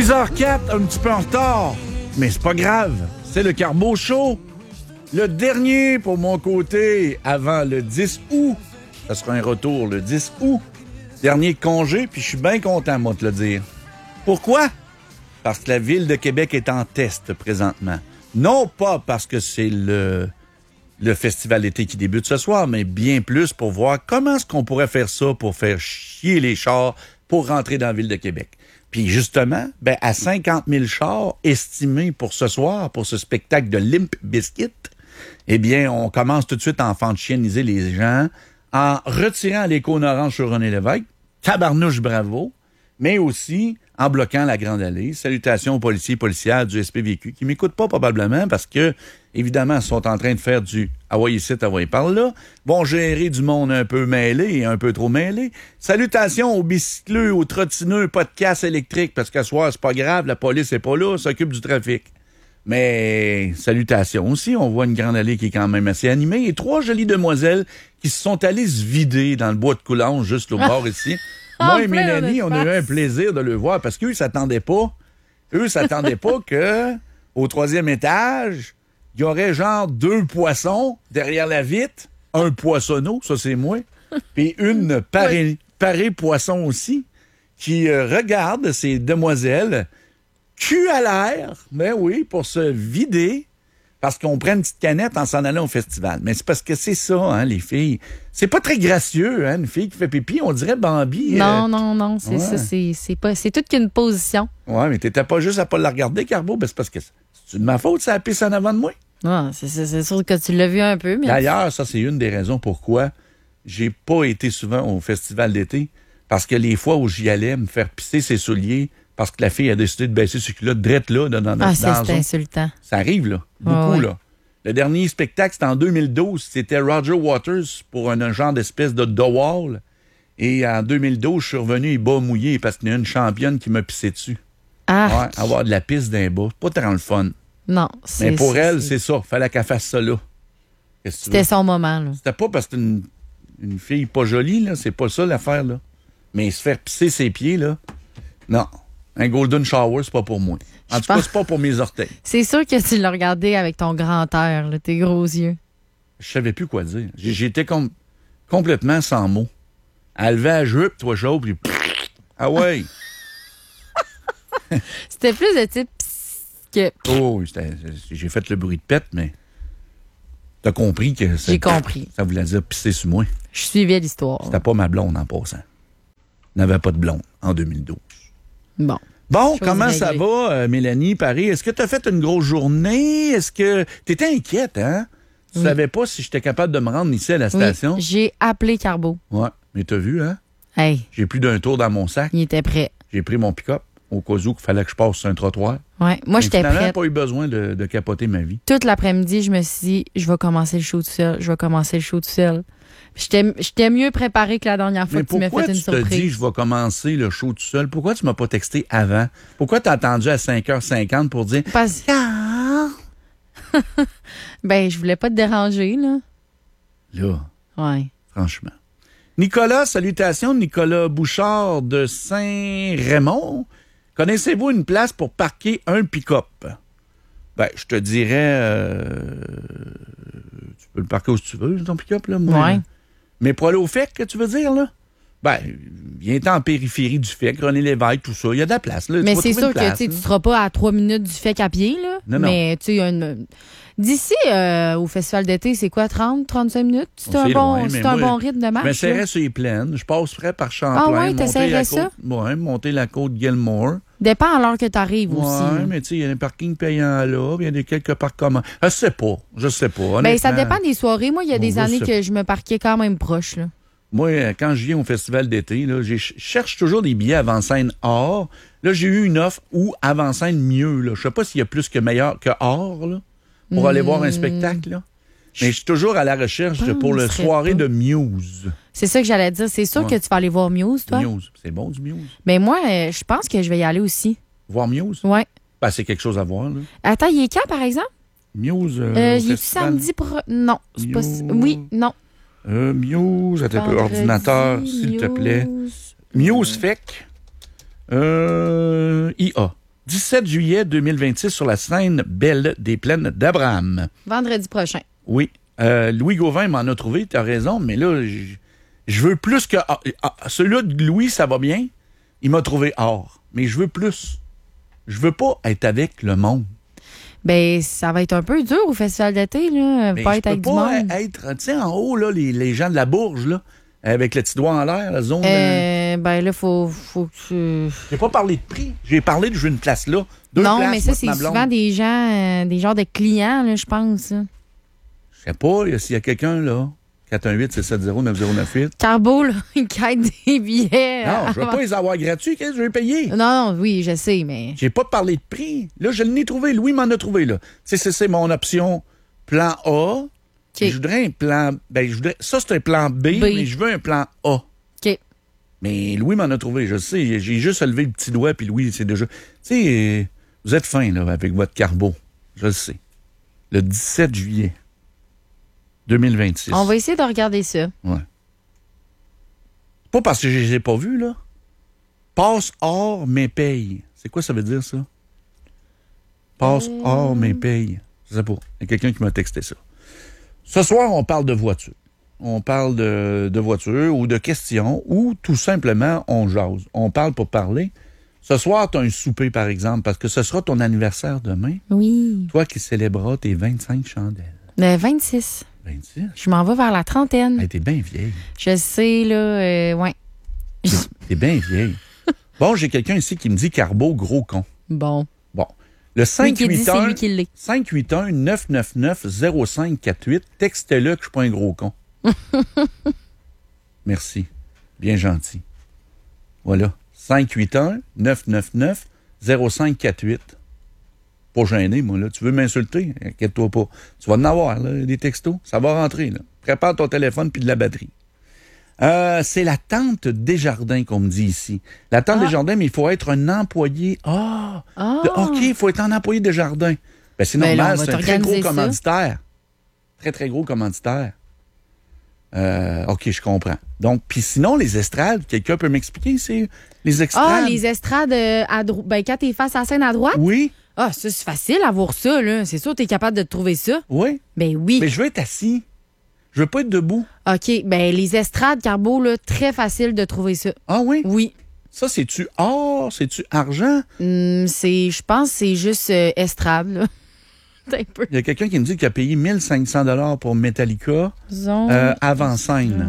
6h04, un petit peu en retard, mais c'est pas grave, c'est le Carbo Show. Le dernier pour mon côté avant le 10 août. Ça sera un retour le 10 août. Dernier congé, puis je suis bien content, moi, de te le dire. Pourquoi? Parce que la Ville de Québec est en test présentement. Non pas parce que c'est le festival d'été qui débute ce soir, mais bien plus pour voir comment est-ce qu'on pourrait faire ça pour faire chier les chars pour rentrer dans la Ville de Québec. Puis justement, à 50 000 chars estimés pour ce soir, pour ce spectacle de Limp Bizkit, eh bien, on commence tout de suite à enfantianiser les gens en retirant les cônes oranges sur René Lévesque, tabarnouche bravo, mais aussi en bloquant la Grande Allée. Salutations aux policiers et policières du SPVQ qui m'écoutent pas probablement parce que, évidemment, ils sont en train de faire du Hawaii ici, Hawaii par là, vont gérer du monde un peu mêlé et un peu trop mêlé. Salutations aux bicycleux, aux trottineux, pas de casse électrique parce qu'à soir, c'est pas grave, la police est pas là, s'occupe du trafic. Mais salutations aussi, on voit une Grande Allée qui est quand même assez animée et 3 jolies demoiselles qui se sont allées se vider dans le bois de Coulanges juste au bord ici. Moi et Mélanie, on a eu un plaisir de le voir parce qu'eux, ils s'attendaient pas. Eux, s'attendaient pas que au 3e étage, il y aurait genre 2 poissons derrière la vitre, un poissonneau, ça c'est moi, puis une parée poisson aussi, qui regarde ces demoiselles cul à l'air, oui, pour se vider, parce qu'on prend une petite canette en s'en allant au festival. Mais c'est parce que c'est ça, hein, les filles. C'est pas très gracieux, hein, une fille qui fait pipi, on dirait Bambi. Non, c'est ça, c'est toute qu'une position. Ouais, mais t'étais pas juste à pas la regarder, Carbo, c'est parce que c'est de ma faute, ça a pissé en avant de moi. Ah, c'est sûr que tu l'as vu un peu. Mais... D'ailleurs, ça, c'est une des raisons pourquoi j'ai pas été souvent au festival d'été, parce que les fois où j'y allais me faire pisser ses souliers, parce que la fille a décidé de baisser ses culottes drette là, c'est insultant. Ça arrive, là. Beaucoup, là. Le dernier spectacle, c'était en 2012. C'était Roger Waters pour un genre d'espèce de wall. Et en 2012, je suis revenu et bas mouillé parce qu'il y a une championne qui m'a pissé dessus. Ah! Ouais, avoir de la pisse d'un bas. Pas tant le fun. Non. Mais pour elle, c'est ça. Fallait qu'elle fasse ça là. C'était son moment, là. C'était pas parce que c'était une fille pas jolie, là. C'est pas ça l'affaire, là. Mais se faire pisser ses pieds, là. Non. Un golden shower, c'est pas pour moi. En tout cas, c'est pas pour mes orteils. C'est sûr que tu l'as regardé avec ton grand air, là, tes gros yeux. Je savais plus quoi dire. J'étais complètement sans mots. Elle levait la jupe, toi chaud, puis ah ouais! C'était plus de type que... Oh, j'ai fait le bruit de pète, mais t'as compris que... J'ai compris. Ça voulait dire pisser sur moi. Je suivais l'histoire. C'était pas ma blonde en passant. Elle n'avait pas de blonde en 2012. Bon, comment ça va, Mélanie, Paris? Est-ce que tu as fait une grosse journée? Est-ce que tu étais inquiète, hein? Tu savais pas si j'étais capable de me rendre ici à la station? Oui, j'ai appelé Carbo. Ouais, mais t'as vu, hein? Hey. J'ai plus d'un tour dans mon sac. Il était prêt. J'ai pris mon pick-up au cas où qu'il fallait que je passe sur un trottoir. Ouais, moi, j'étais prête. J'ai pas eu besoin de capoter ma vie. Toute l'après-midi, je me suis dit, je vais commencer le show tout seul. J'étais mieux préparé que la dernière fois que tu m'as fait une surprise. Pourquoi tu te dis je vais commencer le show tout seul? Pourquoi tu m'as pas texté avant? Pourquoi tu as attendu à 5h50 pour dire... Je voulais pas te déranger, là. Là. Ouais. Franchement. Nicolas, salutations. Nicolas Bouchard de Saint-Raymond. Connaissez-vous une place pour parquer un pick-up? Je te dirais... tu peux le parquer où tu veux, ton pick-up, là. Ouais. Mais pour aller au FEC, que tu veux dire, là? Viens-t'en en périphérie du FEC, René Lévesque, tout ça. Il y a de la place, là. Mais c'est sûr que tu ne seras pas à 3 minutes du FEC à pied, là. Non. Mais tu sais, d'ici au festival d'été, c'est quoi, 35 minutes? C'est un bon rythme de marche. Je m'essaierais sur les plaines. Je passerais par Champlain. Ah ouais, t'essaierais ça? Oui, monter la côte Gilmore. Dépend à l'heure que tu arrives aussi. Oui, mais tu sais, il y a des parkings payants là, il y a quelques parcs communs. Je sais pas. Ça dépend des soirées. Moi, il y a des années que je me parquais quand même proche, là. Moi, quand je viens au festival d'été, là, je cherche toujours des billets avant-scène or. Là, j'ai eu une offre ou avant-scène mieux. Là. Je sais pas s'il y a plus que meilleur que or là, pour aller voir un spectacle. Là. Mais je suis toujours à la recherche pour le soirée de Muse. C'est ça que j'allais dire. C'est sûr que tu vas aller voir Muse, toi? Muse. C'est bon, du Muse. Mais moi, je pense que je vais y aller aussi. Voir Muse? Oui. C'est quelque chose à voir. Là. Attends, il est quand, par exemple? Muse. Il est samedi pour... Non, c'est pas... Oui, non. Muse, attends un peu, ordinateur, s'il te plaît. Muse FEC. IA. 17 juillet 2026 sur la scène Belle des Plaines d'Abraham. Vendredi prochain. Oui. Louis Gauvin m'en a trouvé, tu as raison, mais là, je veux plus que... celui-là de Louis, ça va bien. Il m'a trouvé or. Mais je veux plus. Je veux pas être avec le monde. Ben, ça va être un peu dur au festival d'été, là. Pas être avec du monde. Être, tu sais, en haut, là, les gens de la Bourge, là, avec le petit doigt en l'air, la zone... Ben là, faut que tu... J'ai pas parlé de prix. J'ai parlé de jouer une place là. Non, mais ça, c'est souvent des gens, des genres de clients, là, je pense. Je sais pas, s'il y a quelqu'un, là... 418-670-9098. Carbo, là, il quête des billets. Non, je veux pas les avoir gratuits. Qu'est-ce que je vais payer? Non, oui, je sais, mais... J'ai pas parlé de prix. Là, je l'ai trouvé. Louis m'en a trouvé, là. C'est mon option plan A. Okay. Je voudrais un plan... ça, c'est un plan B, mais je veux un plan A. OK. Mais Louis m'en a trouvé, je sais. J'ai juste levé le petit doigt, puis Louis, c'est déjà... Tu sais, vous êtes fin, là, avec votre carbo. Je le sais. Le 17 juillet. 2026. On va essayer de regarder ça. Ouais. Pas parce que je les ai pas vus, là. Passe hors, mais paye. C'est quoi ça veut dire, ça? Passe hors, mais paye. Je sais pas. Il y a quelqu'un qui m'a texté ça. Ce soir, on parle de voiture. On parle de voiture ou de questions ou tout simplement, on jase. On parle pour parler. Ce soir, tu as un souper, par exemple, parce que ce sera ton anniversaire demain. Oui. Toi qui célébreras tes 25 chandelles. 26. 26? Je m'en vais vers la trentaine. Hey, t'es bien vieille. Je sais, là, ouais. T'es bien vieille. Bon, j'ai quelqu'un ici qui me dit Carbo, gros con. Bon. Le 581 oui, 581-999-0548, texte-le que je suis pas un gros con. Merci. Bien gentil. Voilà. 581-999-0548. Pas gêné, moi, là. Tu veux m'insulter? Inquiète-toi pas. Tu vas en avoir, là, des textos. Ça va rentrer, là. Prépare ton téléphone puis de la batterie. C'est la tante Desjardins qu'on me dit ici. La tante Desjardins, mais il faut être un employé. OK, il faut être un employé Desjardins. Ben, c'est normal, c'est un très gros commanditaire. Très, très gros commanditaire. OK, je comprends. Donc, puis sinon, les estrades, quelqu'un peut m'expliquer, c'est les estrades? Les estrades quand t'es face à la scène à droite? Oui. Ça, c'est facile à voir ça, là. C'est sûr que t'es capable de te trouver ça. Oui. Ben oui. Mais je veux être assis. Je veux pas être debout. OK. Ben, les estrades, Carbo, là, très facile de trouver ça. Ah oui? Oui. Ça, c'est-tu or? C'est-tu argent? Je pense que c'est juste estrade, là. Il y a quelqu'un qui me dit qu'il a payé 1500 $ pour Metallica avant scène.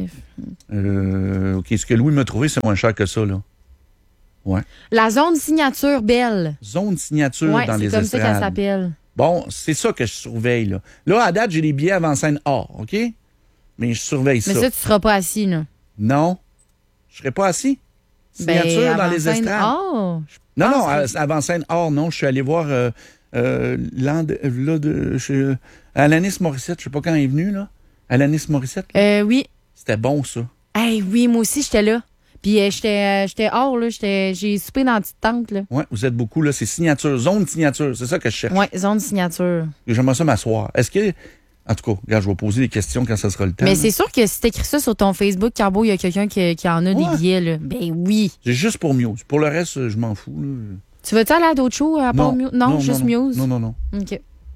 OK. Ce que Louis m'a trouvé, c'est moins cher que ça, là. Ouais. La zone signature belle. Zone signature dans les estrades. C'est comme ça qu'elle s'appelle. Bon, c'est ça que je surveille, là. Là, à date, j'ai les billets avant scène or, OK? Mais je surveille ça. Mais ça, tu seras pas assis, là. Non. Je serai pas assis. Signature dans les estrades. Oh, non, avant scène or, non. Je suis allé voir Alanis Morissette. Je sais pas quand elle est venue, là. Alanis Morissette. Oui. C'était bon, ça. Oui, moi aussi, j'étais là. Puis j'étais hors, là. J'ai soupé dans la petite tente, là. Oui, vous êtes beaucoup, là. C'est signature, zone signature. C'est ça que je cherche. Oui, zone signature. J'aimerais ça m'asseoir. Est-ce que... En tout cas, regarde, je vais poser des questions quand ça sera le temps. Mais c'est sûr que si t'écris ça sur ton Facebook, Carbo, il y a quelqu'un qui en a des billets, là. Ben oui. C'est juste pour Muse. Pour le reste, je m'en fous, là. Tu veux-tu aller à d'autres shows à part Muse? Non, juste Muse? Non. OK.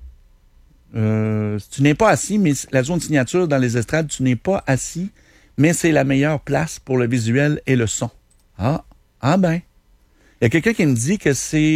Tu n'es pas assis, mais la zone signature dans les estrades, tu n'es pas assis, mais c'est la meilleure place pour le visuel et le son. Ah ben. Il y a quelqu'un qui me dit que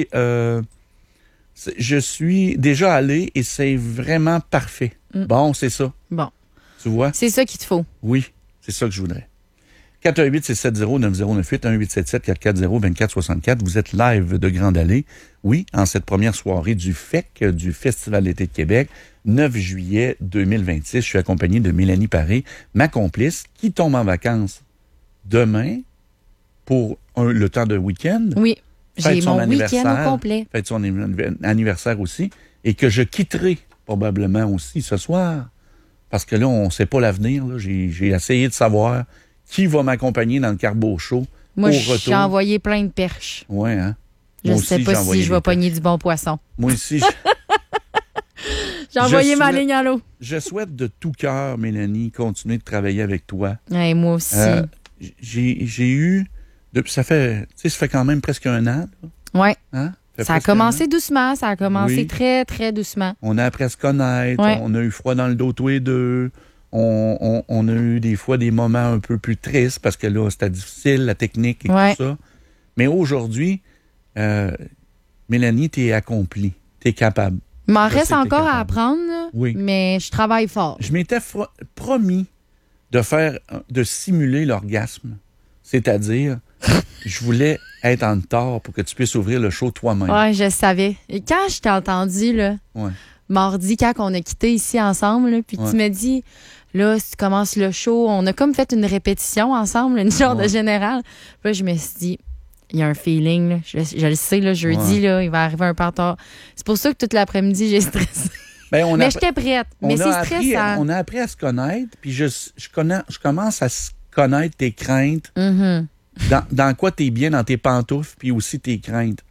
je suis déjà allé et c'est vraiment parfait. Bon, c'est ça. Bon. Tu vois? C'est ça qu'il te faut. Oui, c'est ça que je voudrais. 418-670-9098, 1877-440-2464. Vous êtes live de Grande Allée. Oui, en cette première soirée du FEC, du Festival d'été de Québec, 9 juillet 2026. Je suis accompagné de Mélanie Paré, ma complice, qui tombe en vacances demain pour le temps de week-end. Oui, j'ai mon week-end au complet. Fête son anniversaire aussi. Et que je quitterai probablement aussi ce soir. Parce que là, on ne sait pas l'avenir. J'ai essayé de savoir qui va m'accompagner dans le Carbo Show. Moi, j'ai envoyé plein de perches. Oui, hein? Je ne sais pas si je vais pogner du bon poisson. Moi aussi. J'ai envoyé ma ligne à l'eau. Je souhaite de tout cœur, Mélanie, continuer de travailler avec toi. Ouais, moi aussi. J'ai eu... Ça fait quand même presque un an. Oui. Hein? Ça a commencé doucement. Ça a commencé très, très doucement. On a appris à se connaître. Ouais. On a eu froid dans le dos tous les deux. On a eu des fois des moments un peu plus tristes parce que là, c'était difficile, la technique et tout ça. Mais aujourd'hui, Mélanie, t'es accomplie. T'es capable. Il m'en reste encore à apprendre, mais je travaille fort. Je m'étais promis de simuler l'orgasme. C'est-à-dire, je voulais être en retard pour que tu puisses ouvrir le show toi-même. Oui, je savais. Et quand je t'ai entendu, là, mardi, quand on a quitté ici ensemble, là, puis tu m'as dit, là, si tu commences le show, on a comme fait une répétition ensemble, une genre de générale. Puis là, je me suis dit, il y a un feeling, là. Je le sais, là, jeudi, là, il va arriver un peu en retard. C'est pour ça que toute l'après-midi, j'ai stressé. Mais j'étais prête. Mais c'est stressant. On a appris à se connaître, puis je commence à connaître tes craintes. Mm-hmm. Dans quoi tu es bien, dans tes pantoufles, puis aussi tes craintes.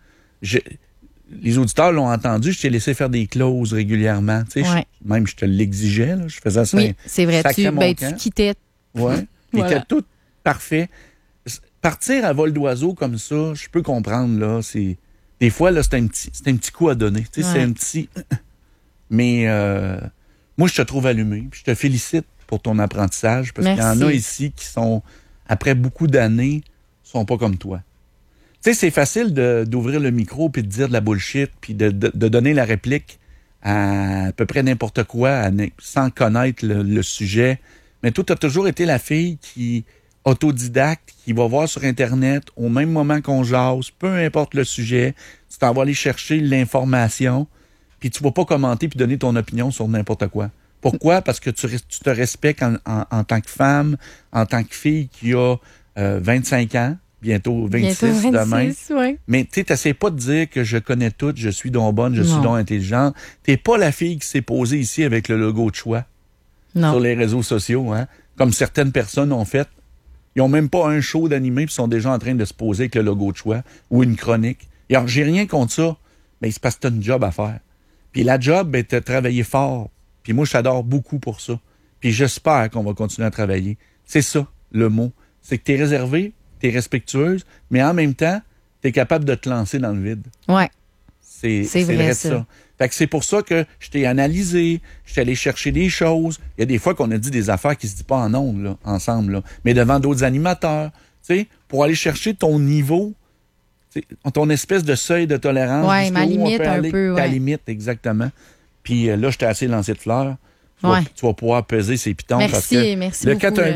Les auditeurs l'ont entendu, je t'ai laissé faire des clauses régulièrement. Tu sais, même je te l'exigeais, là, je faisais ça. Oui, c'est vrai, tu quittais. Oui, était tout parfait. Partir à vol d'oiseau comme ça, je peux comprendre, là. Des fois, là, c'est un petit coup à donner. Tu sais, c'est un petit. Mais moi, je te trouve allumé. Puis je te félicite pour ton apprentissage parce qu'il y en a ici qui sont, après beaucoup d'années, sont pas comme toi. Tu sais, c'est facile d'ouvrir le micro puis de dire de la bullshit puis de donner la réplique à peu près n'importe quoi sans connaître le sujet. Mais toi, tu as toujours été la fille qui autodidacte, qui va voir sur Internet au même moment qu'on jase, peu importe le sujet, tu t'en vas aller chercher l'information, puis tu vas pas commenter puis donner ton opinion sur n'importe quoi. Pourquoi? Parce que tu te respectes en tant que femme, en tant que fille qui a 25 ans, bientôt 26 demain. Ouais. Mais tu n'essaies pas de dire que je connais tout, je suis donc bonne, je suis donc intelligente. Tu n'es pas la fille qui s'est posée ici avec le logo de choix sur les réseaux sociaux, hein, comme certaines personnes ont fait. Ils n'ont même pas un show d'animé puis sont déjà en train de se poser avec le logo de choix ou une chronique. Et alors, j'ai rien contre ça, mais c'est parce que tu as une job à faire. Puis la job, tu as travaillé fort. Puis moi, je t'adore beaucoup pour ça. Puis j'espère qu'on va continuer à travailler. C'est ça, le mot. C'est que tu es réservée, tu es respectueuse, mais en même temps, tu es capable de te lancer dans le vide. Ouais. C'est vrai ça. Fait que c'est pour ça que je t'ai analysé, je suis allé chercher des choses. Il y a des fois qu'on a dit des affaires qui se disent pas en ondes, là, ensemble, là, mais devant d'autres animateurs, tu sais, pour aller chercher ton niveau, ton espèce de seuil de tolérance. Oui, ma limite un peu. Ta limite, exactement. Puis là, je t'ai assez lancé de fleurs. Tu vas pouvoir peser ces pitons. Merci le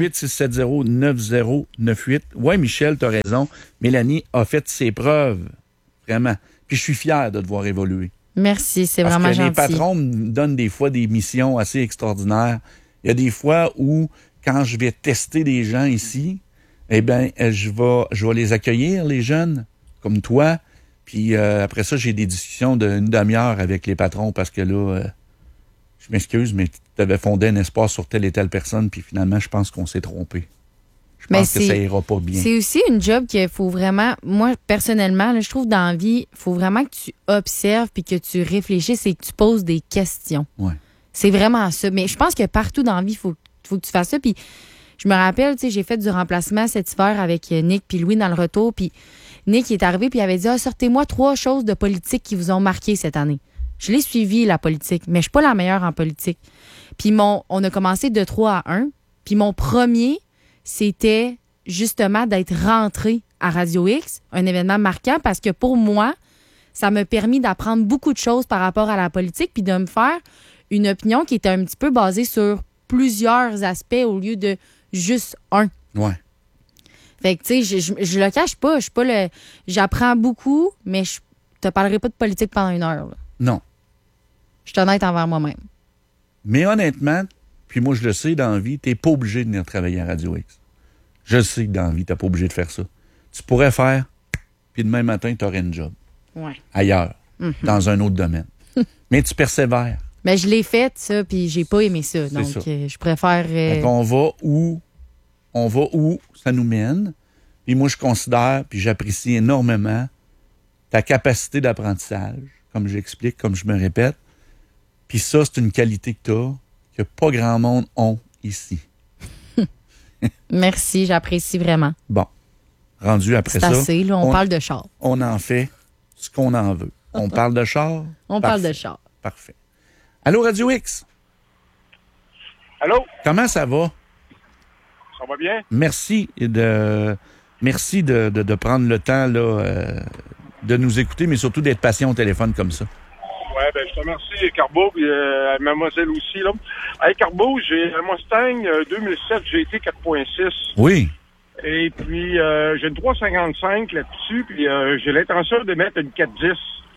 418-670-9098. Oui, Michel, tu as raison. Mélanie a fait ses preuves. Vraiment. Puis je suis fier de te voir évoluer. Merci, c'est vraiment gentil. Les patrons me donnent des fois des missions assez extraordinaires. Il y a des fois où, quand je vais tester des gens ici, eh bien, je vais les accueillir, les jeunes, comme toi. Puis après ça, j'ai des discussions d'une demi-heure avec les patrons parce que là, je m'excuse, mais tu avais fondé un espoir sur telle et telle personne, puis finalement, je pense qu'on s'est trompé. Je pense que ça ira pas bien. C'est aussi une job qu'il faut vraiment... Moi, personnellement, là, je trouve dans la vie, il faut vraiment que tu observes puis que tu réfléchisses et que tu poses des questions. Ouais. C'est vraiment ça. Mais je pense que partout dans la vie, il faut que tu fasses ça. Puis je me rappelle, tu sais, j'ai fait du remplacement cet hiver avec Nick puis Louis dans le retour. Puis Nick il est arrivé puis il avait dit « sortez-moi 3 choses de politique qui vous ont marqué cette année. » Je l'ai suivi, la politique, mais je suis pas la meilleure en politique. Puis on a commencé de 3 à 1. Puis mon premier... c'était justement d'être rentrée à Radio X, un événement marquant parce que pour moi, ça m'a permis d'apprendre beaucoup de choses par rapport à la politique puis de me faire une opinion qui était un petit peu basée sur plusieurs aspects au lieu de juste un. Ouais. Fait que, tu sais, je le cache pas. Je suis pas le. J'apprends beaucoup, mais je te parlerai pas de politique pendant 1 heure. Là. Non. Je suis honnête envers moi-même. Mais honnêtement, puis moi, je le sais, dans la vie, t'es pas obligé de venir travailler à Radio X. Je le sais que dans la vie, t'es pas obligé de faire ça. Tu pourrais faire, puis demain matin, tu aurais une job. Ouais. Ailleurs, dans un autre domaine. Mais tu persévères. Mais je l'ai fait, ça, puis j'ai pas aimé ça. Donc, je préfère... On va où ça nous mène. Puis moi, je considère, puis j'apprécie énormément ta capacité d'apprentissage, comme j'explique, comme je me répète. Puis ça, c'est une qualité que tu as, que pas grand monde ont ici. Merci, j'apprécie vraiment. Bon, rendu après ça. C'est assez, là, on parle de char. On en fait ce qu'on en veut. On parle de char? On parle de char. Parfait. Allô, Radio X? Allô? Comment ça va? Ça va bien? Merci de prendre le temps là, de nous écouter, mais surtout d'être patient au téléphone comme ça. Ouais, ben je te remercie, Carbo, et mademoiselle aussi, là. Hey, Carbo, j'ai un Mustang 2007 GT 4.6. Oui. Et puis, j'ai une 355 là-dessus, puis j'ai l'intention de mettre une 410.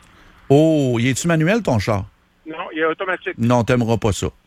Oh, y est-tu manuel, ton char? Non, il est automatique. Non, t'aimeras pas ça.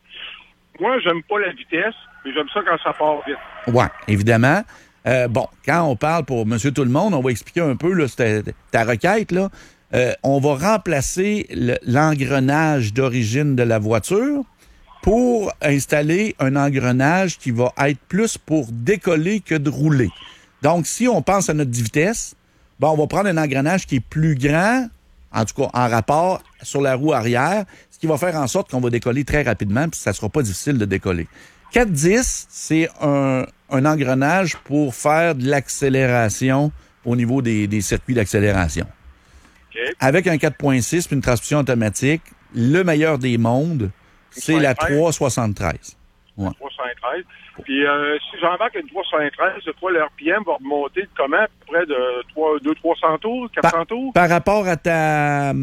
Moi, j'aime pas la vitesse, mais j'aime ça quand ça part vite. Oui, évidemment. Bon, quand on parle pour Monsieur Tout-le-Monde, on va expliquer un peu là, ta requête, là. On va remplacer l'engrenage d'origine de la voiture pour installer un engrenage qui va être plus pour décoller que de rouler. Donc, si on pense à notre vitesse, bon, on va prendre un engrenage qui est plus grand, en tout cas en rapport sur la roue arrière, ce qui va faire en sorte qu'on va décoller très rapidement, puis ça ne sera pas difficile de décoller. 410, c'est un engrenage pour faire de l'accélération au niveau des circuits d'accélération. Okay. Avec un 4.6 puis une transmission automatique, le meilleur des mondes, c'est la 373. Ouais. 313. Puis si j'embarque une 313, c'est quoi, le RPM va remonter de comment? Près de 200-300 tours, 400 tours? Par rapport à ta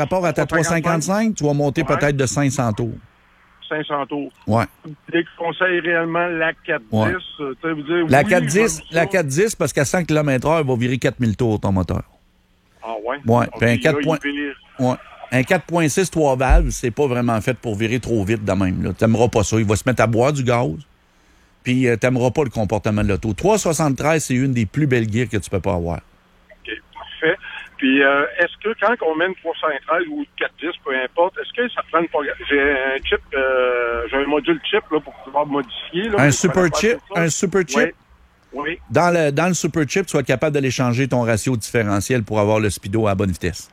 355, tu vas monter peut-être de 500 tours. 500 tours. Ouais. Dès que je conseille réellement la 410, Ouais. Vous dire, La oui, 410, parce qu'à 5 km/h, il va virer 4000 tours ton moteur. Ah ouais? Ouais. Okay, Puis un 4. là, Un 4.6 3 valves, c'est pas vraiment fait pour virer trop vite de même. Là. T'aimeras pas ça. Il va se mettre à boire du gaz. Puis t'aimeras pas le comportement de l'auto. 373, c'est une des plus belles gears que tu peux pas avoir. OK, parfait. Puis est-ce que quand on met une 313 ou une 410, peu importe, est-ce que ça prend une... J'ai un chip, j'ai un module chip là, pour pouvoir modifier. Là, un super chip? Un super chip? Oui. Dans le super chip, tu vas être capable d'aller changer ton ratio différentiel pour avoir le speedo à la bonne vitesse.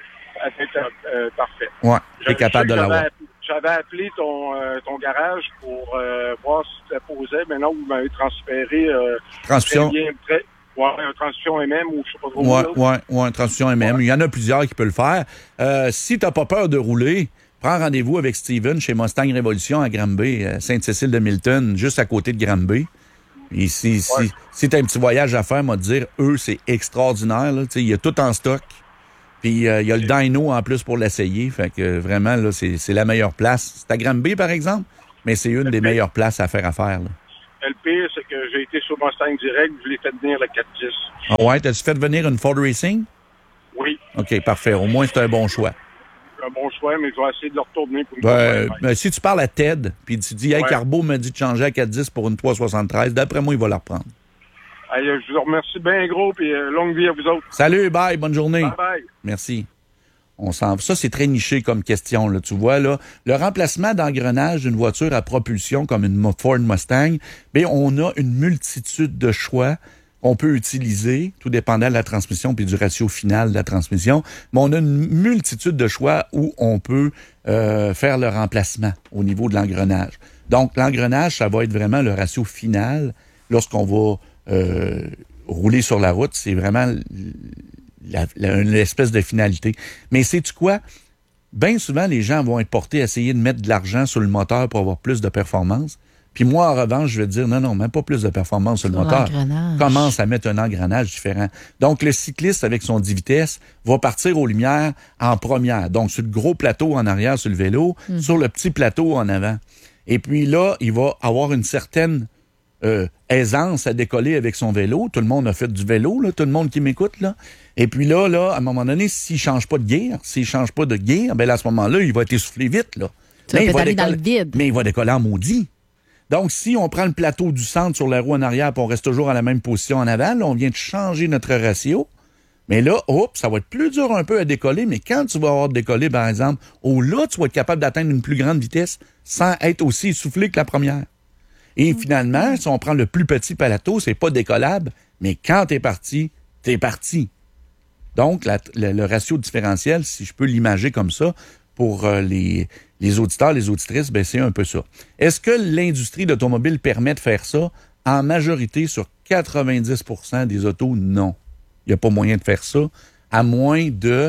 Parfait. Ouais, tu es capable de l'avoir. J'avais appelé ton garage pour voir si tu posais. Maintenant, vous m'avez transféré transmission. Un transmission MM ou je sais pas trop. Ouais, transmission MM. Ouais. Il y en a plusieurs qui peuvent le faire. Si tu n'as pas peur de rouler, prends rendez-vous avec Steven chez Mustang Révolution à Granby, Sainte-Cécile de Milton, juste à côté de Granby. Et si tu as un petit voyage à faire, moi te dire, eux, c'est extraordinaire. Il y a tout en stock. Puis il y a le dyno en plus pour l'essayer. Fait que vraiment, là, c'est la meilleure place. C'est à Granby, par exemple, mais c'est une des meilleures places à faire affaire. Là. Le pire, c'est que j'ai été sur Mustang Direct, je l'ai fait venir le 410. Ah ouais, t'as-tu fait venir une Ford Racing? Oui. OK, parfait. Au moins, c'est un bon choix. Un bon choix, mais je vais essayer de le retourner pour une si tu parles à Ted, puis tu dis, hey, Carbo m'a dit de changer à 410 pour une 373, d'après moi, il va la reprendre. Allez, je vous remercie bien gros, puis longue vie à vous autres. Salut, bye, bonne journée. Bye bye. Merci. Ça, c'est très niché comme question, là, tu vois, là. Le remplacement d'engrenage d'une voiture à propulsion comme une Ford Mustang, bien, on a une multitude de choix qu'on peut utiliser, tout dépendant de la transmission puis du ratio final de la transmission. Mais on a une multitude de choix où on peut faire le remplacement au niveau de l'engrenage. Donc, l'engrenage, ça va être vraiment le ratio final lorsqu'on va rouler sur la route. C'est vraiment une espèce de finalité. Mais sais-tu quoi? Bien souvent, les gens vont être portés à essayer de mettre de l'argent sur le moteur pour avoir plus de performance. Puis moi, en revanche, je vais dire, non, même pas plus de performance sur le moteur. Commence à mettre un engrenage différent. Donc, le cycliste, avec son 10 vitesses, va partir aux lumières en première. Donc, sur le gros plateau en arrière sur le vélo, sur le petit plateau en avant. Et puis là, il va avoir une certaine aisance à décoller avec son vélo. Tout le monde a fait du vélo, là, tout le monde qui m'écoute, là. Et puis là, à un moment donné, s'il change pas de gear, ben là, à ce moment-là, il va être essoufflé vite, là. Mais il va décoller dans le vide. Mais il va décoller en maudit. Donc, si on prend le plateau du centre sur la roue en arrière puis on reste toujours à la même position en avant, là, on vient de changer notre ratio. Mais là, ça va être plus dur un peu à décoller, mais quand tu vas avoir décollé, par exemple, là, tu vas être capable d'atteindre une plus grande vitesse sans être aussi essoufflé que la première. Et finalement, si on prend le plus petit plateau, c'est pas décollable, mais quand t'es parti, t'es parti. Donc, le ratio différentiel, si je peux l'imager comme ça, pour les auditeurs, les auditrices, ben c'est un peu ça. Est-ce que l'industrie de l'automobile permet de faire ça? En majorité, sur 90% des autos, non. Il n'y a pas moyen de faire ça, à moins de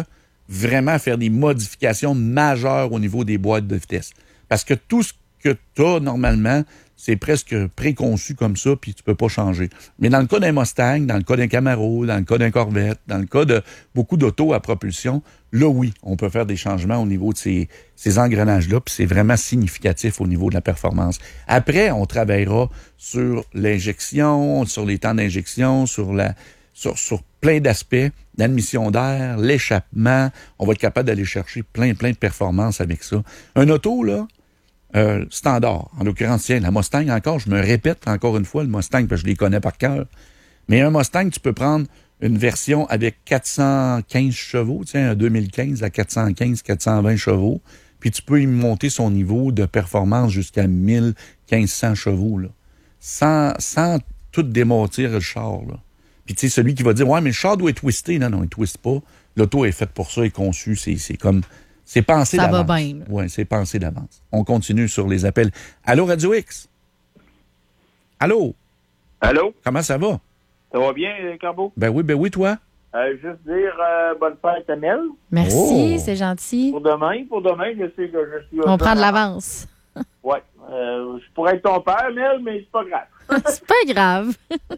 vraiment faire des modifications majeures au niveau des boîtes de vitesse. Parce que tout ce que tu as normalement, c'est presque préconçu comme ça, puis tu peux pas changer. Mais dans le cas d'un Mustang, dans le cas d'un Camaro, dans le cas d'un Corvette, dans le cas de beaucoup d'autos à propulsion, là, oui, on peut faire des changements au niveau de ces engrenages-là, puis c'est vraiment significatif au niveau de la performance. Après, on travaillera sur l'injection, sur les temps d'injection, sur plein d'aspects, l'admission d'air, l'échappement. On va être capable d'aller chercher plein de performances avec ça. Un auto, là, standard. En l'occurrence, tiens, la Mustang encore, je me répète encore une fois, le Mustang, parce que je les connais par cœur. Mais un Mustang, tu peux prendre une version avec 415 chevaux, tiens, un 2015 à 415, 420 chevaux, puis tu peux y monter son niveau de performance jusqu'à 1500 chevaux, là, sans tout démonter le char, là. Puis tu sais, celui qui va dire, ouais, mais le char doit être twisté. Non, il ne twiste pas. L'auto est faite pour ça, est conçu, c'est comme... C'est pensé d'avance. Ça va bien. Oui, c'est pensé d'avance. On continue sur les appels. Allô, Radio X? Allô? Allô? Comment ça va? Ça va bien, Carbo? Ben oui, toi? Juste dire bonne fête à Mel. Merci, c'est gentil. Pour demain, je sais que je suis... On prend de l'avance. Oui. Je pourrais être ton père, Mel, mais c'est pas grave. C'est pas grave.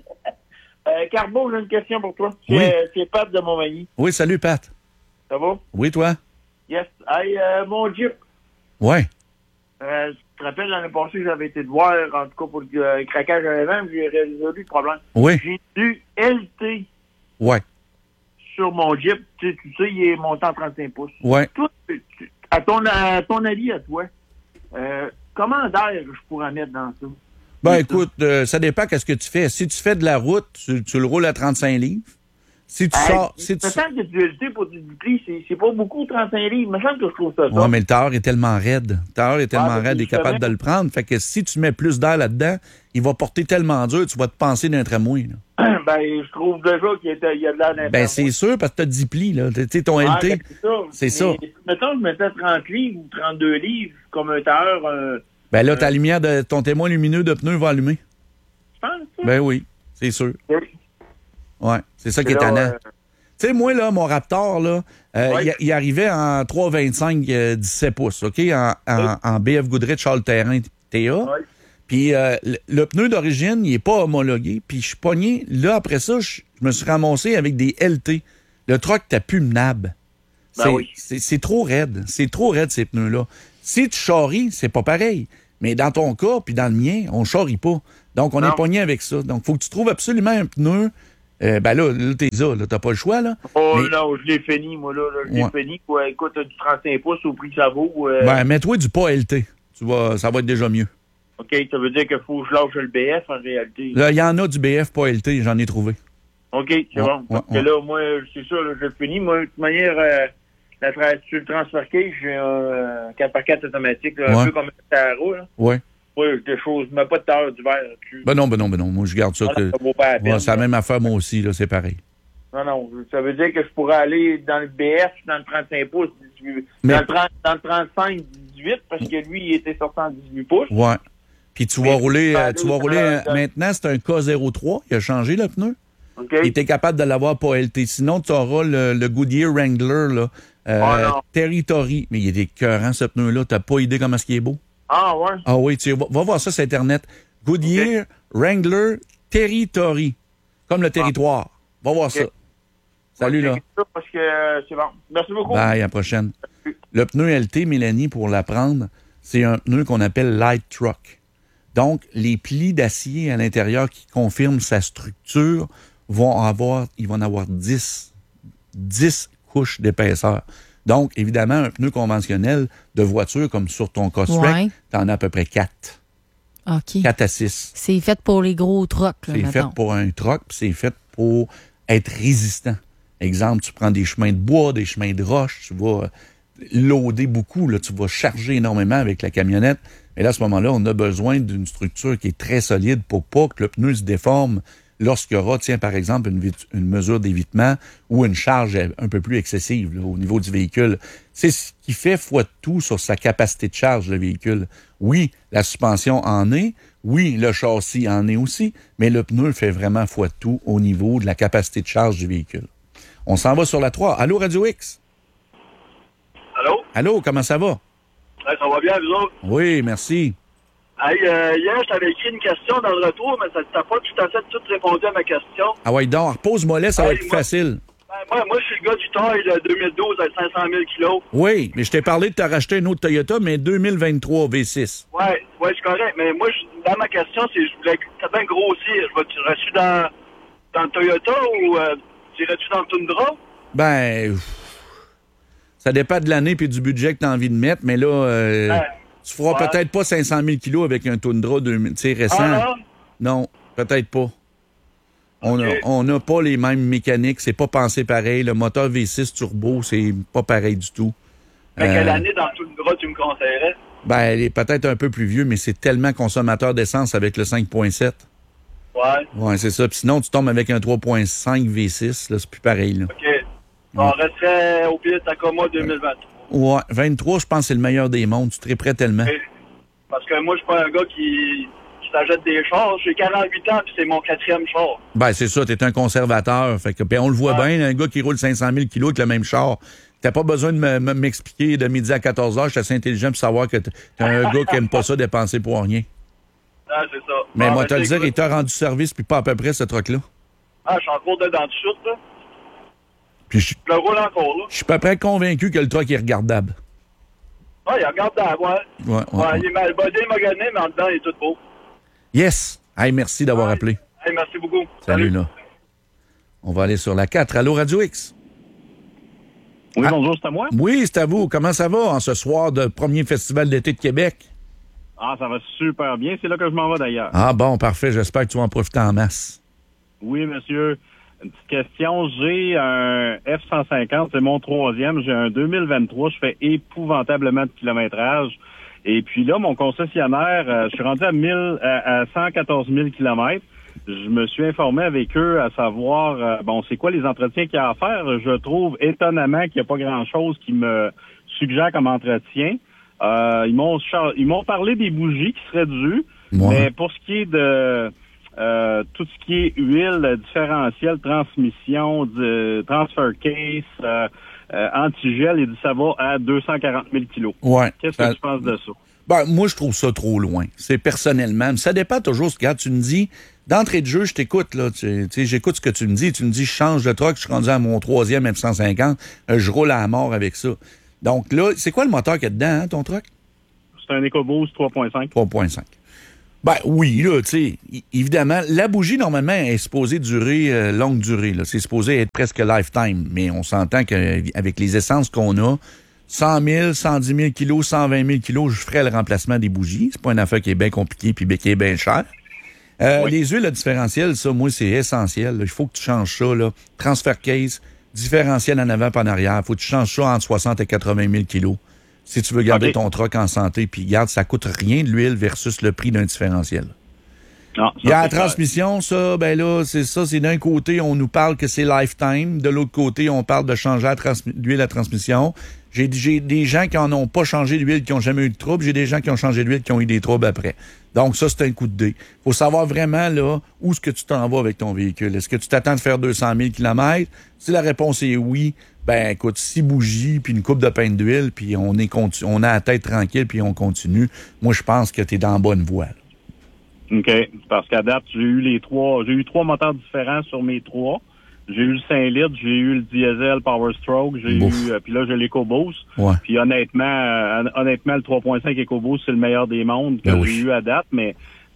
Carbo, j'ai une question pour toi. Oui. C'est Pat de Montmagny. Oui, salut, Pat. Ça va? Oui, toi? Yes. Hey, mon Jeep. Ouais. Tu te rappelles l'année passée que j'avais été te voir, en tout cas pour le craquage à l'avant, j'ai résolu le problème. Oui. J'ai du LT Ouais. sur mon Jeep. Tu sais, il est monté en 35 pouces. Ouais. Toi, à ton avis, à toi, comment d'air je pourrais mettre dans ça? Ben écoute, ça dépend qu'est-ce que tu fais. Si tu fais de la route, tu le roules à 35 livres. Si tu sors... Il me semble que du LT pour du prix, c'est pas beaucoup, 35 livres. Il me semble que je trouve ça. Oui, mais le tailleur est tellement raide. Le tailleur est tellement raide, il est capable justement. de le prendre. Fait que si tu mets plus d'air là-dedans, il va porter tellement dur, tu vas te penser d'un tramway. Là. Ben, je trouve déjà qu'il y a de l'air d'un Ben, c'est sûr, parce que t'as 10 plis, là. Tu sais, ton LT, c'est ça. Mettons, je mettais 30 livres ou 32 livres comme un tailleur. Ben là, ta lumière de ton témoin lumineux de pneu va allumer. Je pense, ça. Ben oui, c'est sûr. Oui. Ouais, c'est ça qui est tannant. Tu sais, moi, là, mon Raptor, là, il arrivait en 3,25 17 pouces, OK? En BF Goodrich all-terrain TA. Oui. Puis le pneu d'origine, il n'est pas homologué. Puis je suis pogné. Là, après ça, je me suis ramassé avec des LT. Le truck, t'as plus menable. C'est trop raide. C'est trop raide, ces pneus-là. Si tu charries, c'est pas pareil. Mais dans ton cas, puis dans le mien, on charrie pas. Donc, on est pogné avec ça. Donc, il faut que tu trouves absolument un pneu. Ben là t'es là, t'as pas le choix, là. Oh mais... non, je l'ai fini, moi, là. Je l'ai fini, quoi. Écoute, du 35 pouces au prix que ça vaut. Ben, mets-toi du pas LT. Ça va être déjà mieux. OK, ça veut dire qu'il faut que je lâche le BF, en réalité. Là, il y en a du BF pas LT, j'en ai trouvé. OK, c'est bon. Parce que là, moi, c'est ça, là, je l'ai fini. Moi, de toute manière, sur le transfert case, j'ai un 4x4 automatique, là, un peu comme un Taro, là. Oui. Oui, des choses, mais pas de tailleur d'hiver là-dessus. Ben non. Moi, je garde ça. Ça vaut pas la peine, c'est la même affaire, moi aussi, là, c'est pareil. Non, ça veut dire que je pourrais aller dans le BF, dans le 35 pouces, dans le 35, 18, parce que lui, il était sorti en 18 pouces. Ouais. Puis tu vas rouler maintenant, c'est un K03, il a changé le pneu. Okay. Il était capable de l'avoir pas LT. Sinon, tu auras le Goodyear Wrangler, là, Territory. Mais il est écœurant, ce pneu-là. T'as pas idée comment est-ce qu'il est beau? Ah, ouais? Ah oui, tu va voir ça sur Internet. Goodyear Wrangler Territory. Comme le territoire. Va voir ça. Salut, là. Parce que c'est bon. Merci beaucoup. Bye, à la prochaine. Le pneu LT, Mélanie, pour l'apprendre, c'est un pneu qu'on appelle Light Truck. Donc, les plis d'acier à l'intérieur qui confirment sa structure vont en avoir 10 couches d'épaisseur. Donc, évidemment, un pneu conventionnel de voiture, comme sur ton Cosworth, t'en as à peu près 4. OK. 4 à 6. C'est fait pour les gros trucks, là, c'est fait pour un truck, puis c'est fait pour être résistant. Exemple, tu prends des chemins de bois, des chemins de roche, tu vas loader beaucoup, là, tu vas charger énormément avec la camionnette. Et là, à ce moment-là, on a besoin d'une structure qui est très solide pour pas que le pneu se déforme lorsqu'il y aura, par exemple, une mesure d'évitement ou une charge un peu plus excessive là, au niveau du véhicule. C'est ce qui fait foi de tout sur sa capacité de charge, le véhicule. Oui, la suspension en est. Oui, le châssis en est aussi. Mais le pneu fait vraiment foi de tout au niveau de la capacité de charge du véhicule. On s'en va sur la 3. Allô, Radio X? Allô, comment ça va? Ouais, ça va bien, vous autres? Oui, merci. Hey, hier, je t'avais écrit une question dans le retour, mais ça t'a pas tout à fait tout répondu à ma question. Ah ouais, donc, repose-moi là, ça va être plus facile. Moi, je suis le gars du taille de 2012 à 500 000 kilos. Oui, mais je t'ai parlé de te racheter une autre Toyota, mais 2023 V6. Ouais, c'est correct. Mais moi, dans ma question, c'est je voulais bien grossir. Tu dans le Toyota ou irais-tu dans le Tundra? Ben, ça dépend de l'année et du budget que tu as envie de mettre, mais là, tu feras peut-être pas 500 000 kilos avec un Tundra récent. Ah, non, peut-être pas. On n'a pas les mêmes mécaniques, c'est pas pensé pareil. Le moteur V6 turbo, c'est pas pareil du tout. Mais quelle année dans le Tundra tu me conseillerais? Ben, elle est peut-être un peu plus vieux, mais c'est tellement consommateur d'essence avec le 5.7. Ouais, c'est ça. Puis sinon, tu tombes avec un 3.5 V6, là, c'est plus pareil. Là. OK. On resterait au pied de Tacoma 2023. Ouais, 23, je pense que c'est le meilleur des mondes. Tu te prêt tellement. Okay. Parce que moi, je suis pas un gars qui s'achète des chars. J'ai 48 ans, puis c'est mon 4e char. Ben, c'est ça, t'es un conservateur. Fait que, ben, on le voit bien, un gars qui roule 500 000 kilos avec le même char. T'as pas besoin de m'expliquer de midi à 14 heures. Je suis assez intelligent pour savoir que t'es un gars qui aime pas ça dépenser pour rien. Ah, c'est ça. Mais moi, te le dire, il t'a rendu service, puis pas à peu près, ce truc-là. Ah, je suis en cours dedans de chute, là. Puis je le roule encore, là. Je suis à peu près convaincu que le truck est regardable. Ah, il est regardable, ouais. Il est mal bodé, magané, mais en dedans, il est tout beau. Yes! Hey, merci d'avoir appelé. Hey, merci beaucoup. Salut, là. On va aller sur la 4. Allô, Radio X? Oui, bonjour, c'est à moi? Oui, c'est à vous. Comment ça va en ce soir de premier festival d'été de Québec? Ah, ça va super bien. C'est là que je m'en vais, d'ailleurs. Ah bon, parfait. J'espère que tu vas en profiter en masse. Oui, monsieur. Une petite question. J'ai un F-150. C'est mon 3e. J'ai un 2023. Je fais épouvantablement de kilométrage. Et puis là, mon concessionnaire, je suis rendu à 114 000 kilomètres. Je me suis informé avec eux à savoir, c'est quoi les entretiens qu'il y a à faire. Je trouve étonnamment qu'il n'y a pas grand-chose qui me suggère comme entretien. Ils m'ont parlé des bougies qui seraient dues, mais pour ce qui est de tout ce qui est huile, différentiel, transmission, transfer case, antigel, il dit ça va à 240 000 kilos. Ouais. Qu'est-ce que tu penses de ça? Ben, moi, je trouve ça trop loin. C'est personnellement. Ça dépend toujours. Regarde, tu me dis, d'entrée de jeu, je t'écoute, là. J'écoute ce que tu me dis. Tu me dis, je change de truck, je suis rendu à mon 3e F-150, je roule à la mort avec ça. Donc là, c'est quoi le moteur qu'il y a dedans, hein, ton truck? C'est un EcoBoost 3.5. 3.5. Ben oui, là, tu sais, évidemment, la bougie, normalement, est supposée durer longue durée. Là. C'est supposé être presque lifetime. Mais on s'entend qu'avec les essences qu'on a, 100 000, 110 000 kilos, 120 000 kilos, je ferais le remplacement des bougies. C'est pas une affaire qui est bien compliquée puis qui est bien chère. Les huiles à différentiel, ça, moi, c'est essentiel. Il faut que tu changes ça. Là. Transfer case, différentiel en avant et en arrière. Faut que tu changes ça entre 60 et 80 000 kilos. Si tu veux garder ton truck en santé, puis garde, ça coûte rien de l'huile versus le prix d'un différentiel. Non, il y a la transmission, ça, ben là, c'est d'un côté, on nous parle que c'est lifetime. De l'autre côté, on parle de changer l'huile à transmission. J'ai des gens qui en ont pas changé d'huile, qui ont jamais eu de trouble. J'ai des gens qui ont changé d'huile, qui ont eu des troubles après. Donc, ça, c'est un coup de dé. Faut savoir vraiment, là, où est-ce que tu t'en vas avec ton véhicule. Est-ce que tu t'attends de faire 200 000 km? Si la réponse est oui, ben, écoute, 6 bougies, puis une coupe de pain d'huile, puis on a la tête tranquille, puis on continue. Moi, je pense que tu es dans la bonne voie, là. OK. Parce qu'à date, j'ai eu 3 moteurs différents sur mes 3. J'ai eu le 5 litres, j'ai eu le diesel Power Stroke, j'ai eu, puis là, j'ai l'EcoBoost. Ouais. Puis honnêtement, le 3.5 EcoBoost, c'est le meilleur des mondes que j'ai eu à date, mais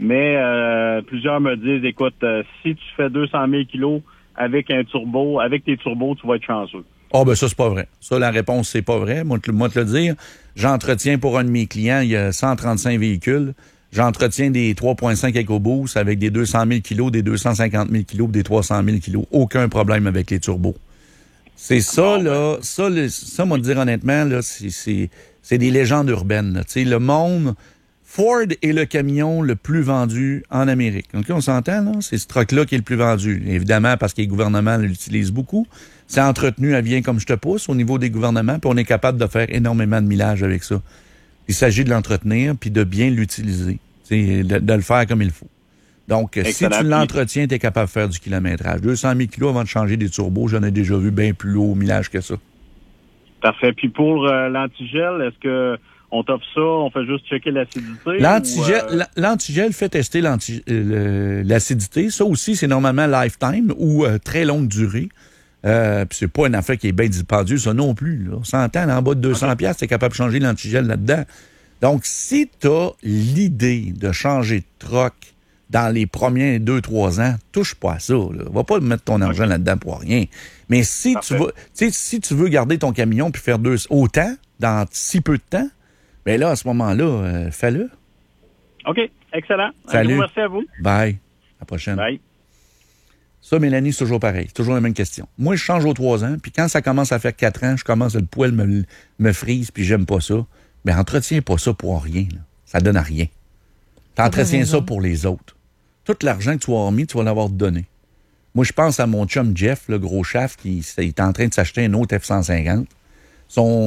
plusieurs me disent, écoute, si tu fais 200 000 kilos avec tes turbos, tu vas être chanceux. Ah, ben ça, c'est pas vrai. Ça, la réponse, c'est pas vrai. Moi, te le dire. J'entretiens pour un de mes clients, il y a 135 véhicules. J'entretiens des 3.5 EcoBoost avec des 200 000 kilos, des 250 000 kilos, des 300 000 kilos. Aucun problème avec les turbos. C'est ça, là. Ça, moi, te dire honnêtement, là, c'est des légendes urbaines, là. Tu sais, le monde... Ford est le camion le plus vendu en Amérique. Donc, on s'entend, là? C'est ce truck-là qui est le plus vendu. Évidemment, parce que les gouvernements l'utilisent beaucoup. C'est entretenu à bien comme je te pousse au niveau des gouvernements, puis on est capable de faire énormément de millage avec ça. Il s'agit de l'entretenir, puis de bien l'utiliser. De le faire comme il faut. Donc, si tu l'entretiens, tu es capable de faire du kilométrage. 200 000 kilos avant de changer des turbos, j'en ai déjà vu bien plus haut au millage que ça. Parfait. Puis pour l'antigel, est-ce que on t'offre ça, on fait juste checker l'acidité? L'antigel fait tester l'acidité. Ça aussi, c'est normalement lifetime ou très longue durée. Puis c'est pas une affaire qui est bien dispendieuse, ça non plus. Là. 100 ans, en bas de 200$, t'es capable de changer l'antigel là-dedans. Donc, si t'as l'idée de changer de troc dans les premiers 2-3 ans, touche pas à ça. Là. Va pas mettre ton argent là-dedans pour rien. Mais si tu veux garder ton camion puis faire autant dans si peu de temps, bien là, à ce moment-là, fais-le. OK, excellent. Salut. Merci à vous. Bye. À la prochaine. Bye. Ça, Mélanie, c'est toujours pareil. C'est toujours la même question. Moi, je change aux 3 ans, puis quand ça commence à faire 4 ans, je commence, le poil me frise, puis j'aime pas ça. Mais entretiens pas ça pour rien. Là. Ça donne à rien. T'entretiens ça pour les autres. Tout l'argent que tu vas remis, tu vas l'avoir donné. Moi, je pense à mon chum Jeff, le gros chef, qui est en train de s'acheter un autre F-150. Son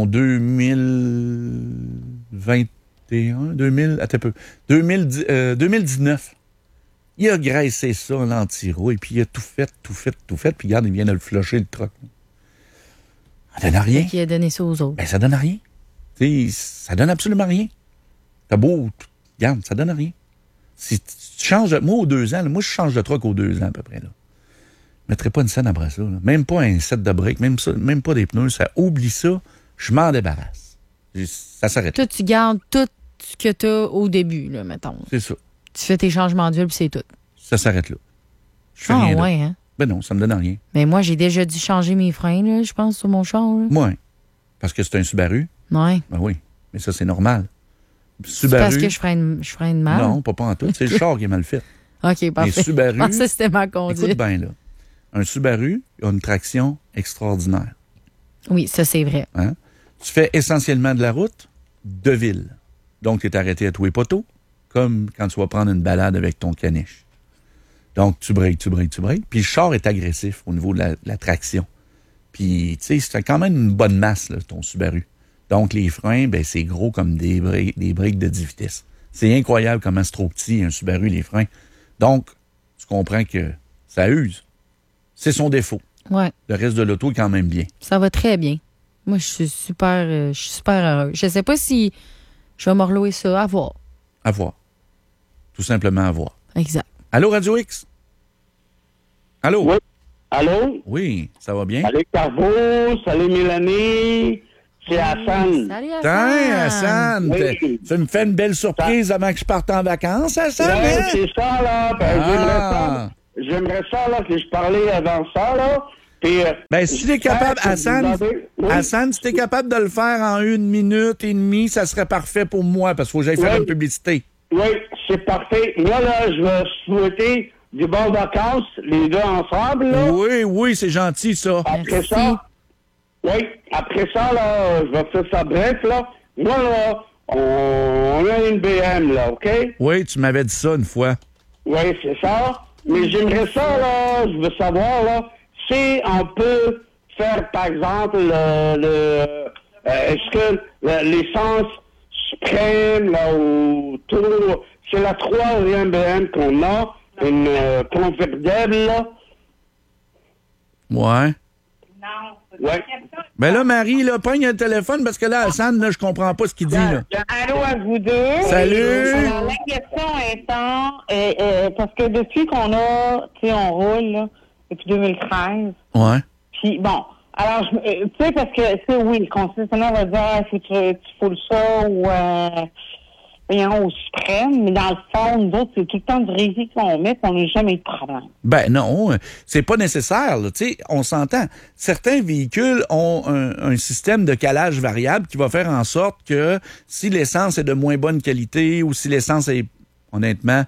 2019. Il a graissé ça en l'anti-rouille, puis il a tout fait, puis regarde, il vient de le flusher, le truck. Ça donne à rien. Qui a donné ça aux autres. Ben, ça donne à rien. T'sais, ça donne absolument rien. T'as beau... Regarde, ça donne à rien. Si tu changes... Moi, aux 2 ans, moi, je change de truck aux 2 ans, à peu près, là. Je mettrais pas une scène après ça, là. Même pas un set de break, même pas des pneus. Ça oublie ça, je m'en débarrasse. Ça s'arrête. Toi, tu gardes tout ce que tu as au début, là, mettons. C'est ça. Tu fais tes changements d'huile, puis c'est tout. Ça s'arrête là. Je fais rien ouais, là. hein? Ben non, ça me donne rien. Mais moi, j'ai déjà dû changer mes freins, là, je pense, sur mon char. Oui. Parce que c'est un Subaru. Oui. Ben oui. Mais ça, c'est normal. C'est parce que je freine mal? Non, pas en tout. C'est le char qui est mal fait. OK, parfait. Les Subaru... Je pensais que c'était ma conduite. Écoute bien, là. Un Subaru a une traction extraordinaire. Oui, ça, c'est vrai. Hein? Tu fais essentiellement de la route de ville. Donc, tu es arrêté à tous les poteaux, comme quand tu vas prendre une balade avec ton caniche. Donc, tu breaks. Puis le char est agressif au niveau de la traction. Puis, tu sais, c'est quand même une bonne masse, là, ton Subaru. Donc, les freins, ben c'est gros comme des briques de 10 vitesses. C'est incroyable comment c'est trop petit, un Subaru, les freins. Donc, tu comprends que ça use. C'est son défaut. Ouais. Le reste de l'auto est quand même bien. Ça va très bien. Moi, je suis super heureuse. Je sais pas si je vais me relouer ça. À voir. À voir. Tout simplement à voir. Exact. Allô, Radio X? Allô? Oui. Allô? Oui, ça va bien? Salut, Carbo. Salut, Mélanie. C'est Hassan. Salut, Hassan. Tiens, Hassan, Oui. tu me fais une belle surprise avant que je parte en vacances, Hassan? Ouais, hein? c'est ça, là. Ben, j'aimerais ça, là, que je parlais avant ça, là. Puis, ben, si t'es capable, Hassan, oui. Hassan, si t'es capable de le faire en 1 minute et demie, ça serait parfait pour moi, parce qu'il faut que j'aille faire une publicité. Oui, c'est parfait. Moi, là, je vais souhaiter des bonnes vacances, les deux ensemble, là. Oui, c'est gentil, ça. Après ça, là, je vais faire ça bref, là. Moi, là, on a une BM, là, OK? Oui, tu m'avais dit ça une fois. Oui, c'est ça. Mais j'aimerais ça, là, je veux savoir, là, si on peut faire, par exemple, est-ce que l'essence suprême, là, ou tout, c'est la 3e BM qu'on a, une convertible, là? Ouais. Ouais. Ben là, Marie, là, prends le téléphone parce que là, Hassan, là, je comprends pas ce qu'il dit, là. Allô à vous deux. Salut. Alors, la question étant, parce que depuis qu'on a, tu sais, on roule, là, depuis 2013. Ouais. Puis, bon, alors, tu sais, parce que, tu sais, oui, le concessionnaire va dire, faut que tu foules ça ou, au suprême, mais dans le fond, nous autres, c'est tout le temps du rési qu'on met, puis on n'a jamais eu de problème. Ben non, c'est pas nécessaire. Tu sais, on s'entend. Certains véhicules ont un système de calage variable qui va faire en sorte que si l'essence est de moins bonne qualité ou si l'essence est, honnêtement,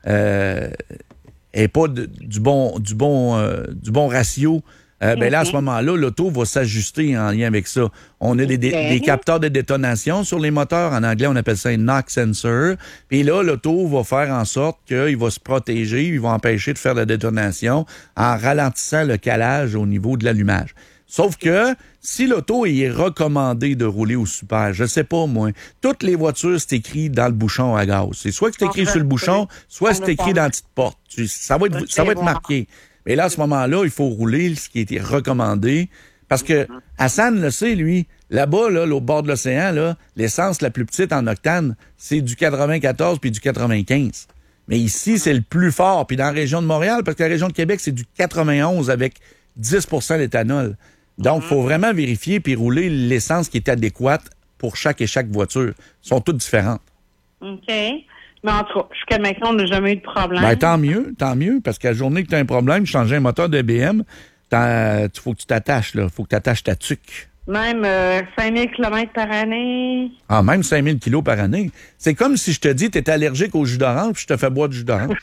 est pas du bon ratio, ben là, à ce moment-là, l'auto va s'ajuster en lien avec ça. On a des capteurs de détonation sur les moteurs. En anglais, on appelle ça un knock sensor. Puis là, l'auto va faire en sorte qu'il va se protéger, il va empêcher de faire de la détonation en ralentissant le calage au niveau de l'allumage. Sauf que si l'auto est recommandée de rouler au super, je sais pas moi, toutes les voitures, c'est écrit dans le bouchon à gaz. C'est soit que c'est écrit sur le bouchon, soit c'est écrit dans la petite porte. Ça va être marqué. Mais là, à ce moment-là, il faut rouler ce qui a été recommandé. Parce que Hassan le sait, lui, Là-bas, là, au bord de l'océan, là, l'essence la plus petite en octane, c'est du 94 puis du 95. Mais ici, c'est le plus fort. Puis dans la région de Montréal, parce que la région de Québec, c'est du 91 avec 10 d'éthanol. Donc, il faut vraiment vérifier puis rouler l'essence qui est adéquate pour chaque voiture. Elles sont toutes différentes. OK. Mais en tout cas, jusqu'à maintenant, on n'a jamais eu de problème. Ben, tant mieux, parce qu'à la journée que tu as un problème, changer un moteur de BM, il faut que tu t'attaches, là. Il faut que tu attaches ta tuque. Même 5000 km par année. Ah, même 5000 kilos par année. C'est comme si je te dis, tu es allergique au jus d'orange, puis je te fais boire du jus d'orange.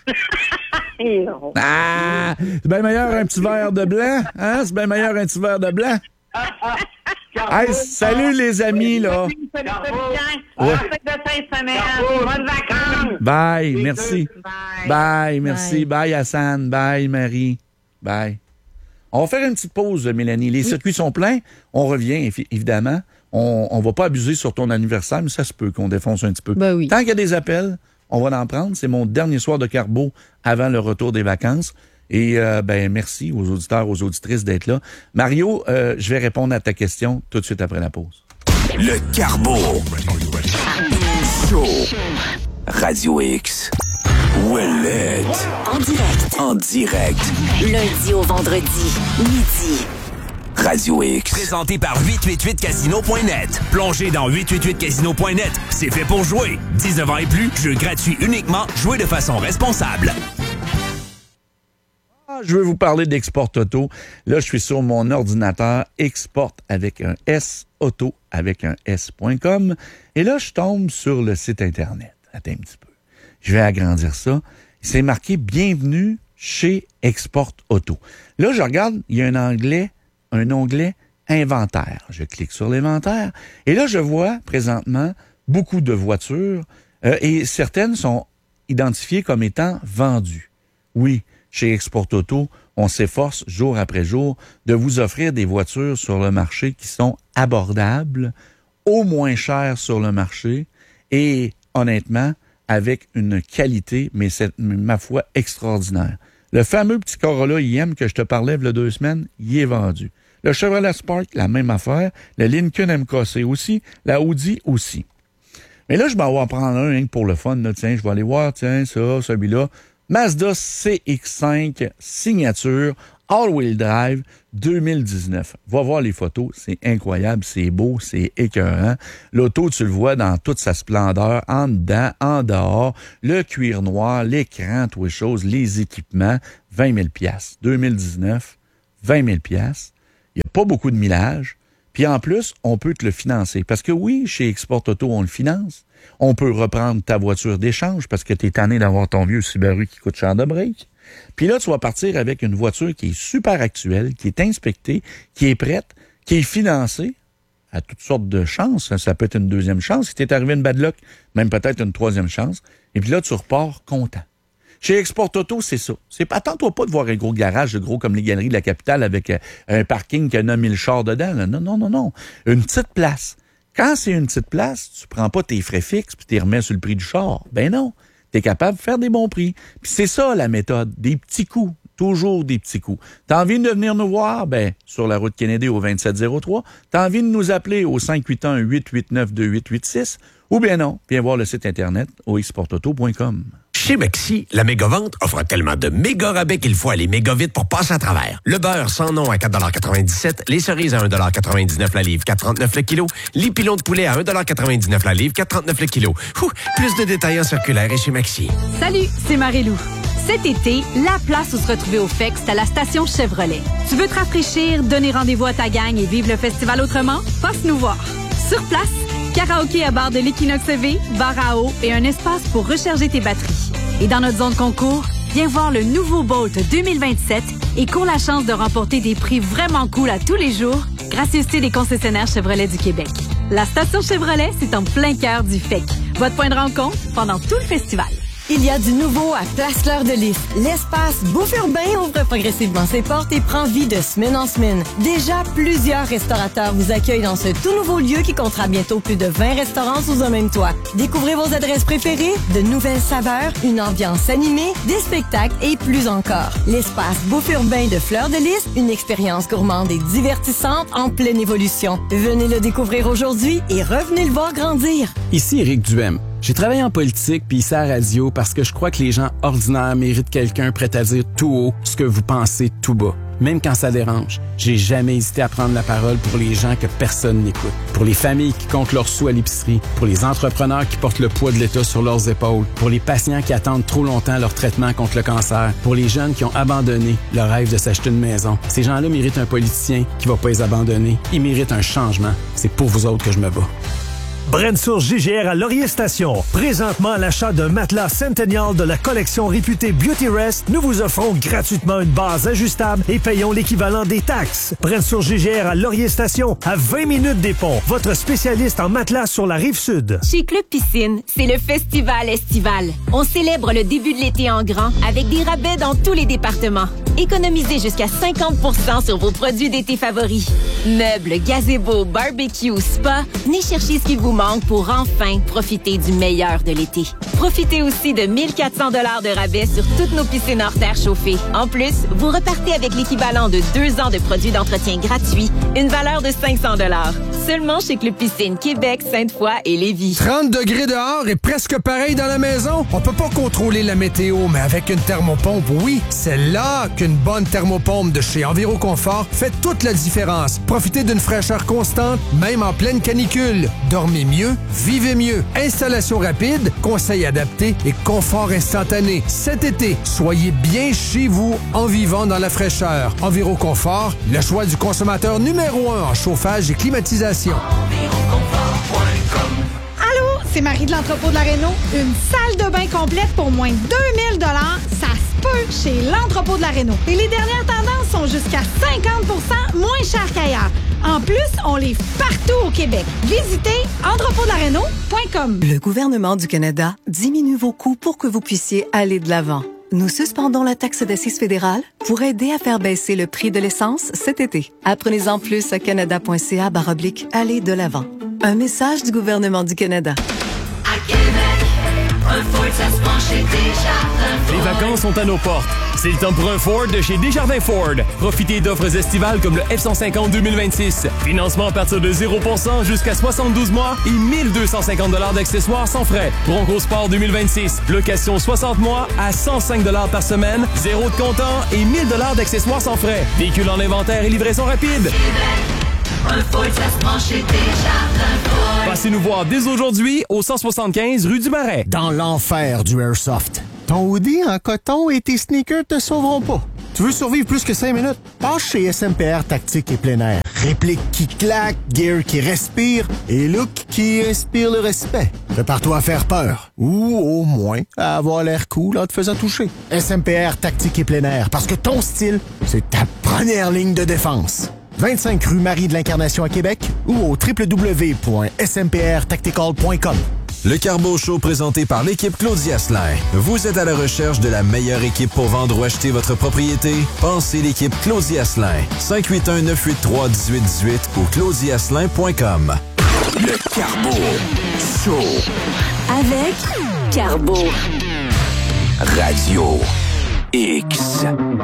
Ah! C'est bien meilleur un petit verre de blanc, hein? C'est bien meilleur un petit verre de blanc. Hey, salut les amis, là. Ouais. Bonnes vacances. Bye, merci. Bye, merci. Bye, Hassan. Bye, Marie. Bye. On va faire une petite pause, Mélanie. Les circuits sont pleins. On revient, évidemment. On va pas abuser sur ton anniversaire, mais ça se peut qu'on défonce un petit peu. Ben oui. Tant qu'il y a des appels, on va en prendre. C'est mon dernier soir de carbo avant le retour des vacances. Et merci aux auditeurs, aux auditrices d'être là. Mario, je vais répondre à ta question tout de suite après la pause. Le Carbo. Show. Radio X. Ouellet. En direct. Lundi au vendredi, midi. Radio X. Présenté par 888casino.net. Plongez dans 888casino.net. C'est fait pour jouer. 19 ans et plus, jeu gratuit uniquement. Jouez de façon responsable. Je veux vous parler d'Export Auto. Là, je suis sur mon ordinateur Export avec un S, Auto avec un S.com. Et là, je tombe sur le site Internet. Attends un petit peu. Je vais agrandir ça. C'est marqué « Bienvenue chez Export Auto ». Là, je regarde, il y a un onglet Inventaire. Je clique sur l'inventaire. Et là, je vois présentement beaucoup de voitures et certaines sont identifiées comme étant vendues. Oui. Chez Export Auto, on s'efforce jour après jour de vous offrir des voitures sur le marché qui sont abordables, au moins chères sur le marché et honnêtement, avec une qualité, mais c'est, ma foi, extraordinaire. Le fameux petit Corolla IM que je te parlais il y a 2 semaines, il est vendu. Le Chevrolet Spark, la même affaire. Le Lincoln MKC aussi. La Audi aussi. Mais là, je vais en prendre un pour le fun. Là. Tiens, je vais aller voir, tiens, ça, celui-là. Mazda CX-5 signature all-wheel drive 2019. Va voir les photos, c'est incroyable, c'est beau, c'est écœurant. L'auto, tu le vois dans toute sa splendeur, en dedans, en dehors, le cuir noir, l'écran, toutes les choses, les équipements, 20 000 $. 2019, 20 000 $. Il n'y a pas beaucoup de millage. Puis en plus, on peut te le financer. Parce que oui, chez Export Auto, on le finance. On peut reprendre ta voiture d'échange parce que tu es tanné d'avoir ton vieux Subaru qui coûte cher de break. Puis là, tu vas partir avec une voiture qui est super actuelle, qui est inspectée, qui est prête, qui est financée à toutes sortes de chances. Ça peut être une 2e chance. Si t'es arrivé une bad luck, même peut-être une 3e chance. Et puis là, tu repars content. Chez Export Auto, c'est ça. Attends-toi pas de voir un gros garage, gros comme les galeries de la capitale avec un parking qui a 9000 chars dedans. Là. Non. Une petite place. Quand c'est une petite place, tu prends pas tes frais fixes puis tu les remets sur le prix du char. Ben non. Tu es capable de faire des bons prix. Puis c'est ça la méthode. Des petits coups. Toujours des petits coups. T'as envie de venir nous voir? Ben, sur la route Kennedy au 2703. T'as envie de nous appeler au 581-889-2886? Ou bien non, viens voir le site Internet au exportauto.com. Chez Maxi, la méga-vente offre tellement de méga rabais qu'il faut aller méga vite pour passer à travers. Le beurre sans nom à 4,97 $, les cerises à 1,99 $ la livre, 4,39 le kilo, les pilons de poulet à 1,99 $ la livre, 4,39 le kilo. Plus de détails en circulaire et chez Maxi. Salut, c'est Marie-Lou. Cet été, la place où se retrouver au FEC, c'est à la station Chevrolet. Tu veux te rafraîchir, donner rendez-vous à ta gang et vivre le festival autrement? Passe nous voir. Sur place, karaoké à bar de l'Equinox EV, bar à eau et un espace pour recharger tes batteries. Et dans notre zone concours, viens voir le nouveau Bolt 2027 et cours la chance de remporter des prix vraiment cool à tous les jours, gracieuseté des concessionnaires Chevrolet du Québec. La station Chevrolet, c'est en plein cœur du FEC. Votre point de rencontre pendant tout le festival. Il y a du nouveau à Place Fleur de Lys. L'espace Bouffe Urbain ouvre progressivement ses portes et prend vie de semaine en semaine. Déjà, plusieurs restaurateurs vous accueillent dans ce tout nouveau lieu qui comptera bientôt plus de 20 restaurants sous un même toit. Découvrez vos adresses préférées, de nouvelles saveurs, une ambiance animée, des spectacles et plus encore. L'espace Bouffe Urbain de Fleur de Lys, une expérience gourmande et divertissante en pleine évolution. Venez le découvrir aujourd'hui et revenez le voir grandir. Ici Éric Duhem. J'ai travaillé en politique puis ici à la radio parce que je crois que les gens ordinaires méritent quelqu'un prêt à dire tout haut ce que vous pensez tout bas. Même quand ça dérange, j'ai jamais hésité à prendre la parole pour les gens que personne n'écoute. Pour les familles qui comptent leurs sous à l'épicerie, pour les entrepreneurs qui portent le poids de l'État sur leurs épaules, pour les patients qui attendent trop longtemps leur traitement contre le cancer, pour les jeunes qui ont abandonné le rêve de s'acheter une maison. Ces gens-là méritent un politicien qui va pas les abandonner. Ils méritent un changement. C'est pour vous autres que je me bats. Brensource GGR à Laurier Station. Présentement, à l'achat d'un matelas Centennial de la collection réputée Beauty Rest, nous vous offrons gratuitement une base ajustable et payons l'équivalent des taxes. Brensource GGR à Laurier Station, à 20 minutes des ponts. Votre spécialiste en matelas sur la Rive-Sud. Chez Club Piscine, c'est le festival estival. On célèbre le début de l'été en grand avec des rabais dans tous les départements. Économisez jusqu'à 50% sur vos produits d'été favoris. Meubles, gazebo, barbecue, spa, venez chercher ce qu'il vous manque pour enfin profiter du meilleur de l'été. Profitez aussi de 1400 $ de rabais sur toutes nos piscines hors terre chauffées. En plus, vous repartez avec l'équivalent de 2 ans de produits d'entretien gratuits, une valeur de 500 $. Seulement chez Club Piscine Québec, Sainte-Foy et Lévis. 30 degrés dehors et presque pareil dans la maison? On peut pas contrôler la météo, mais avec une thermopompe, oui, c'est là qu'une bonne thermopompe de chez Enviroconfort fait toute la différence. Profitez d'une fraîcheur constante, même en pleine canicule. Dormez mieux, vivez mieux. Installation rapide, conseils adaptés et confort instantané. Cet été, soyez bien chez vous en vivant dans la fraîcheur. Enviroconfort, le choix du consommateur numéro 1 en chauffage et climatisation. Allô, c'est Marie de l'entrepôt de la Réno. Une salle de bain complète pour moins de 2000 $, ça se peut chez l'entrepôt de la Réno. Et les dernières tendances sont jusqu'à 50% moins chères qu'ailleurs. En plus, on livre partout au Québec. Visitez entrepôtdelaréno.com. Le gouvernement du Canada diminue vos coûts pour que vous puissiez aller de l'avant. Nous suspendons la taxe d'assises fédérale pour aider à faire baisser le prix de l'essence cet été. Apprenez-en plus à canada.ca/aller de l'avant. Un message du gouvernement du Canada. À Québec, un Ford, ça se prend chez Desjardins. Les vacances sont à nos portes. C'est le temps pour un Ford de chez Desjardins Ford. Profitez d'offres estivales comme le F-150 2026. Financement à partir de 0% jusqu'à 72 mois et 1250 $ d'accessoires sans frais. Bronco Sport 2026. Location 60 mois à 105 $ par semaine. 0 de comptant et 1000 $ d'accessoires sans frais. Véhicule en inventaire et livraison rapide. Un Ford, ça se prend chez Desjardins Ford. Passez nous voir dès aujourd'hui au 175 rue du Marais. Dans l'enfer du Airsoft, ton hoodie en coton et tes sneakers te sauveront pas. Tu veux survivre plus que 5 minutes? Passe chez SMPR Tactique et Plein Air. Réplique qui claque, gear qui respire et look qui inspire le respect. Prépare-toi à faire peur. Ou au moins à avoir l'air cool en te faisant toucher. SMPR Tactique et Plein Air, parce que ton style, c'est ta première ligne de défense. 25 rue Marie de l'Incarnation à Québec ou au www.smprtactical.com. Le Carbo Show présenté par l'équipe Claudia Asselin. Vous êtes à la recherche de la meilleure équipe pour vendre ou acheter votre propriété? Pensez l'équipe Claudia Asselin. 581-983-1818 ou claudiasselin.com. Le Carbo Show. Avec Carbo. Radio X.